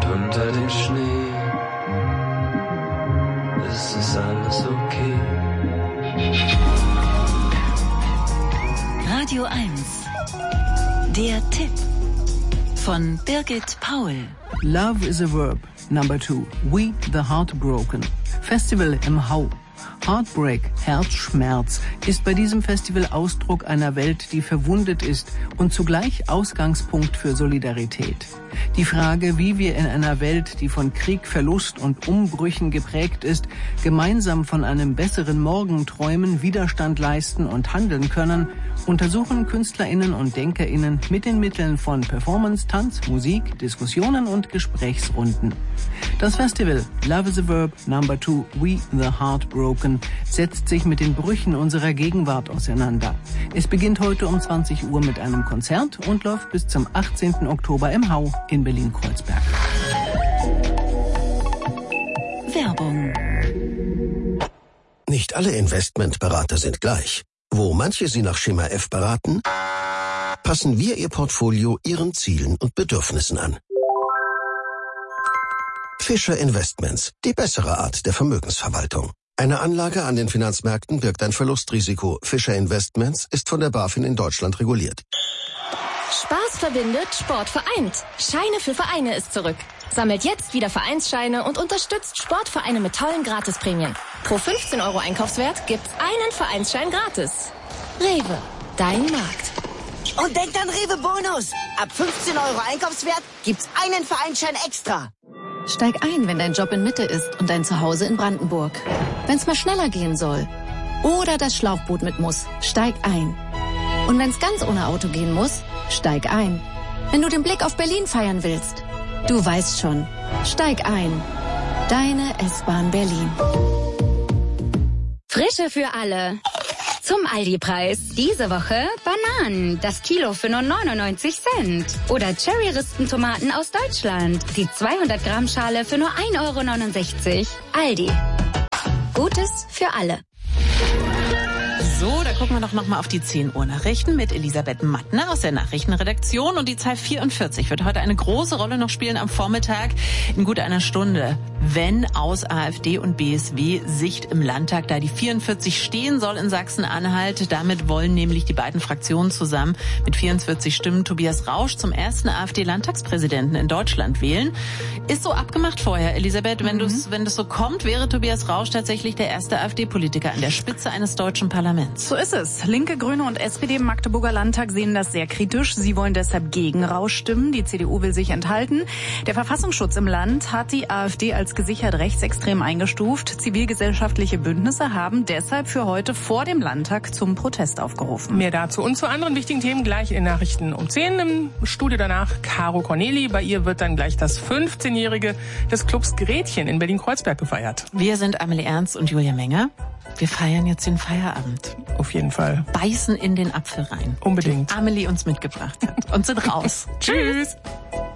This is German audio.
und unter dem Schnee ist es alles okay. Radio 1. Der Tipp von Birgit Paul. Love is a Verb. Number 2. We the Heartbroken. Festival im Hau. Heartbreak, Herzschmerz, ist bei diesem Festival Ausdruck einer Welt, die verwundet ist und zugleich Ausgangspunkt für Solidarität. Die Frage, wie wir in einer Welt, die von Krieg, Verlust und Umbrüchen geprägt ist, gemeinsam von einem besseren Morgen träumen, Widerstand leisten und handeln können, untersuchen KünstlerInnen und DenkerInnen mit den Mitteln von Performance, Tanz, Musik, Diskussionen und Gesprächsrunden. Das Festival Love is a Verb, Number 2, We the Heartbroken setzt sich mit den Brüchen unserer Gegenwart auseinander. Es beginnt heute um 20 Uhr mit einem Konzert und läuft bis zum 18. Oktober im Hau in Berlin-Kreuzberg. Werbung. Nicht alle Investmentberater sind gleich. Wo manche Sie nach Schema F beraten, passen wir Ihr Portfolio Ihren Zielen und Bedürfnissen an. Fischer Investments, die bessere Art der Vermögensverwaltung. Eine Anlage an den Finanzmärkten birgt ein Verlustrisiko. Fischer Investments ist von der BaFin in Deutschland reguliert. Spaß verbindet, Sport vereint. Scheine für Vereine ist zurück. Sammelt jetzt wieder Vereinsscheine und unterstützt Sportvereine mit tollen Gratisprämien. Pro 15 € Einkaufswert gibt's einen Vereinsschein gratis. Rewe, dein Markt. Und denkt an Rewe Bonus. Ab 15 € Einkaufswert gibt's einen Vereinsschein extra. Steig ein, wenn dein Job in Mitte ist und dein Zuhause in Brandenburg. Wenn's mal schneller gehen soll. Oder das Schlauchboot mit muss. Steig ein. Und wenn's ganz ohne Auto gehen muss, steig ein. Wenn du den Blick auf Berlin feiern willst, du weißt schon. Steig ein. Deine S-Bahn Berlin. Frische für alle. Zum Aldi-Preis. Diese Woche Bananen. Das Kilo für nur 99 Cent. Oder Cherry-Ristentomaten aus Deutschland. Die 200 Gramm Schale für nur 1,69 €. Aldi. Gutes für alle. So, da gucken wir doch noch mal auf die 10 Uhr Nachrichten mit Elisabeth Mattner aus der Nachrichtenredaktion. Und die Zahl 44 wird heute eine große Rolle noch spielen am Vormittag in gut einer Stunde, wenn aus AfD und BSW Sicht im Landtag da die 44 stehen soll in Sachsen-Anhalt. Damit wollen nämlich die beiden Fraktionen zusammen mit 44 Stimmen Tobias Rausch zum ersten AfD-Landtagspräsidenten in Deutschland wählen. Ist so abgemacht vorher, Elisabeth. Wenn das so kommt, wäre Tobias Rausch tatsächlich der erste AfD-Politiker an der Spitze eines deutschen Parlaments. So ist es. Linke, Grüne und SPD im Magdeburger Landtag sehen das sehr kritisch. Sie wollen deshalb gegen Rausch stimmen. Die CDU will sich enthalten. Der Verfassungsschutz im Land hat die AfD als gesichert rechtsextrem eingestuft. Zivilgesellschaftliche Bündnisse haben deshalb für heute vor dem Landtag zum Protest aufgerufen. Mehr dazu und zu anderen wichtigen Themen gleich in Nachrichten um 10. Im Studio danach Caro Corneli. Bei ihr wird dann gleich das 15-Jährige des Clubs Gretchen in Berlin-Kreuzberg gefeiert. Wir sind Amelie Ernst und Julia Menger. Wir feiern jetzt den Feierabend. Auf jeden Fall. Beißen in den Apfel rein. Unbedingt. Den Amelie uns mitgebracht hat. Und sind raus. Tschüss.